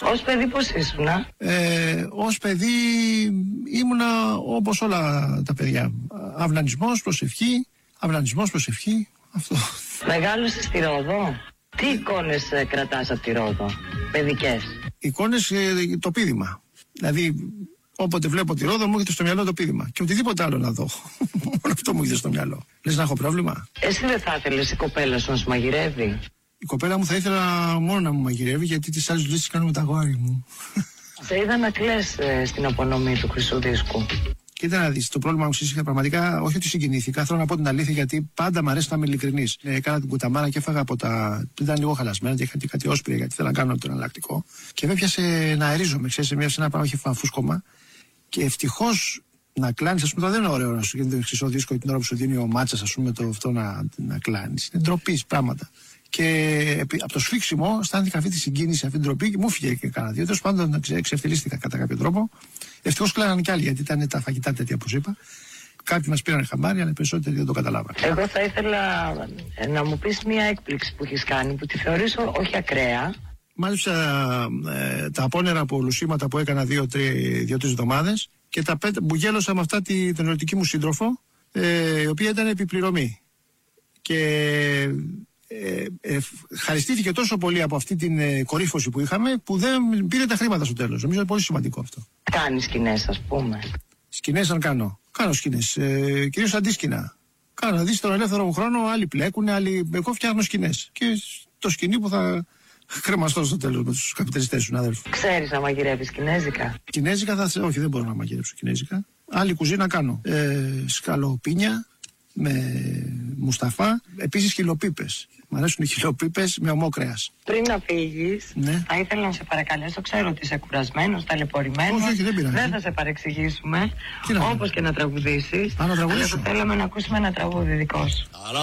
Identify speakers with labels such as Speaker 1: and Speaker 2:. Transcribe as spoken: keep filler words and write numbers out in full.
Speaker 1: Ως παιδί πώς ήσουνα?
Speaker 2: Ε, ως παιδί ήμουνα όπως όλα τα παιδιά. Αυνανισμός, προσευχή, αυνανισμός, προσευχή, αυτό.
Speaker 1: Μεγάλωσες στη Ρόδο. Τι εικόνες ε, κρατάς από τη Ρόδο, παιδικές?
Speaker 2: Εικόνες, ε, το πείδημα. Δηλαδή, όποτε βλέπω τη Ρόδο μου έρχεται στο μυαλό το πείδημα. Και οτιδήποτε άλλο να δω. Μόνο αυτό μου έρχεται στο μυαλό. Λες να έχω πρόβλημα?
Speaker 1: Εσύ δεν θα ήθελες η κοπέλα σου να σου μαγειρεύει?
Speaker 2: Η κοπέλα μου θα ήθελα μόνο να μου μαγειρεύει, γιατί τις άλλες δουλειές τις κάνω με τα αγόρι μου.
Speaker 1: Σε είδα να κλαις ε, στην απονομή του χρυσού δίσκου.
Speaker 2: Κοίτα να δεις, το πρόβλημα μου είχα πραγματικά, όχι ότι συγκινήθηκα, θέλω να πω την αλήθεια, γιατί πάντα μου αρέσει να είμαι ειλικρινής. Ε, έκανα την κουταμάρα και έφαγα από τα. Ήταν λίγο χαλασμένα και είχα και κάτι όσπρια, γιατί θέλω να κάνω το εναλλακτικό. Και με έπιασε να αερίζομαι, ξέρεις, σε μια σε ένα πράγμα είχε φούσκωμα. Και ευτυχώς να κλάνεις, ας πούμε, δεν είναι ωραίο να σου γίνει το χρυσό δίσκο την ώρα που σου δίνει ο μάτσας, ας πούμε, το, αυτό να, να κλάνεις. Είναι ντροπή πράγματα. Και από το σφίξιμο αισθάνθηκα αυτή τη συγκίνηση, αυτή την ντροπή και μου φύγε και κάνα δύο. Τέλος πάντων, εξευτελίστηκα κατά κάποιο τρόπο. Ευτυχώς κλάνανε κι άλλοι, γιατί ήταν τα φαγητά τέτοια όπως είπα. Κάποιοι μας πήραν χαμπάρι, αλλά περισσότεροι δεν το καταλάβανε.
Speaker 1: Εγώ θα ήθελα να μου πεις μια έκπληξη που έχεις κάνει, που τη θεωρήσω όχι ακραία.
Speaker 2: Μάλιστα ε, τα απόνερα από λουσίματα που έκανα δύο-τρεις εβδομάδες και τα πέτα, που γέλωσα με αυτά τη, τον ερωτική μου σύντροφο, ε, η οποία ήταν επιπληρωμή. Και ε, ε, χαριστήθηκε τόσο πολύ από αυτή την ε, κορύφωση που είχαμε, που δεν πήρε τα χρήματα στο τέλος. Νομίζω είναι πολύ σημαντικό αυτό.
Speaker 1: Κάνεις σκηνές, ας πούμε?
Speaker 2: Σκηνές αν κάνω. Κάνω σκηνές. Ε, κυρίως αντίσκηνα. Κάνω, να δεις τον ελεύθερο μου χρόνο, άλλοι πλέκουνε, άλλοι. Εγώ φτιάχνω σκηνές. Και το σκηνή που θα κρεμαστώ στο τέλος με τους καπιταλιστές σου, αδέλφου.
Speaker 1: Ξέρεις να μαγειρεύεις κινέζικα?
Speaker 2: Κινέζικα θα. Όχι, δεν μπορώ να μαγειρέψω κινέζικα. Άλλη κουζίνα κάνω. Ε, σκαλοπίνια με μουσταφά. Επίσης χιλοπίπες. Μ' αρέσουν οι χιλοπίπες με ομό κρέας.
Speaker 1: Πριν να φύγεις,
Speaker 2: ναι,
Speaker 1: θα ήθελα να σε παρακαλέσω. Ξέρω ότι είσαι κουρασμένος, ταλαιπωρημένος.
Speaker 2: Όχι, όχι, δεν πειράζει.
Speaker 1: Δεν θα σε παρεξηγήσουμε.
Speaker 2: Όπως
Speaker 1: και να τραγουδήσεις.
Speaker 2: Α, να τραγουδήσω.
Speaker 1: Αλλά θα θέλαμε να ακούσουμε ένα τραγούδι δικό σου.